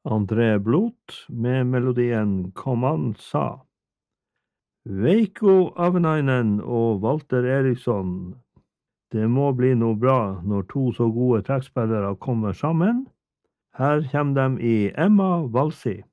André Blot med melodien Kom an sa. Veikko Avanainen og Walter Eriksson. Det må bli noe bra når to så gode trekkspillere kommer sammen. Her kommer de i Emma Valsi.